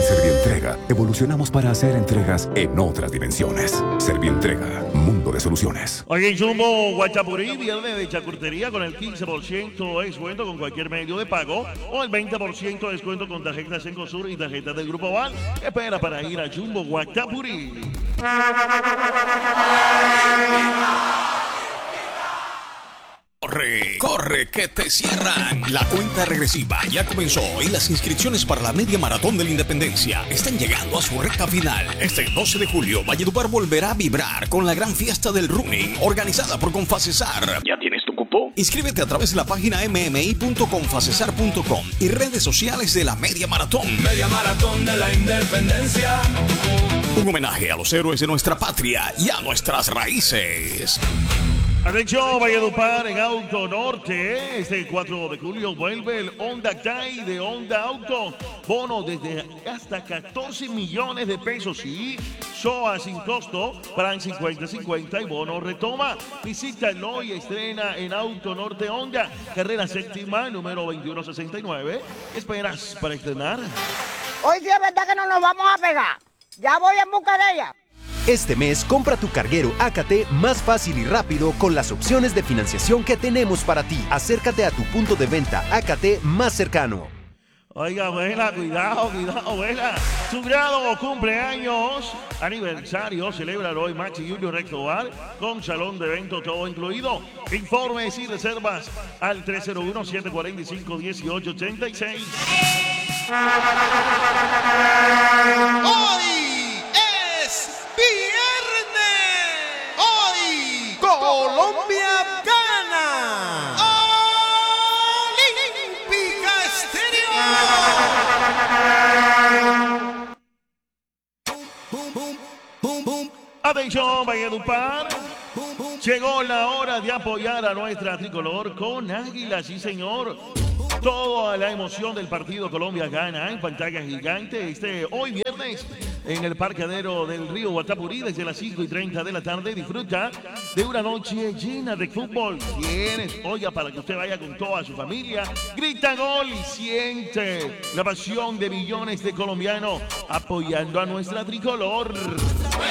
Servientrega, evolucionamos para hacer entregas en otras dimensiones. Servientrega, mundo de soluciones. Oye, Jumbo Guachapurí, viernes de charcutería con el 15% de descuento con cualquier medio de pago o el 20% de descuento con tarjetas Cencosur y tarjetas del Grupo Val. Espera para ir a Jumbo Guachapurí. Corre, que te cierran. La cuenta regresiva ya comenzó y las inscripciones para la media maratón de la Independencia están llegando a su recta final. Este 12 de julio, Valledupar volverá a vibrar con la gran fiesta del running organizada por Confacesar. ¿Ya tienes tu cupo? Inscríbete a través de la página mmi.confacesar.com y redes sociales de la media maratón. Media maratón de la Independencia. Un homenaje a los héroes de nuestra patria y a nuestras raíces. Atención, Valledupar en Auto Norte. Este 4 de julio vuelve el Honda Day de Honda Auto. Bono desde hasta 14 millones de pesos. Y SOA sin costo, plan 50-50 y bono retoma. Visítalo y estrena en Auto Norte Honda. Carrera séptima, número 2169. ¿Qué esperas para estrenar? Hoy sí es verdad que no nos vamos a pegar. Ya voy en busca de ella. Este mes, compra tu carguero AKT más fácil y rápido con las opciones de financiación que tenemos para ti. Acércate a tu punto de venta AKT más cercano. Oiga, abuela, cuidado, abuela. Su grado cumpleaños, aniversario, celebra hoy Maxi Junior Rectobar con salón de evento todo incluido. Informes y reservas al 301-745-1886. Hoy es viernes. Hoy Colombia gana. Olímpica Estéreo. Atención, Valledupar. Llegó la hora de apoyar a nuestra tricolor con Águila, sí señor. Toda la emoción del partido Colombia gana en pantalla gigante hoy viernes en el parqueadero del río Guatapurí desde las 5:30 de la tarde. Disfruta de una noche llena de fútbol. Tienes, oiga, para que usted vaya con toda su familia. Grita gol y siente la pasión de millones de colombianos apoyando a nuestra tricolor.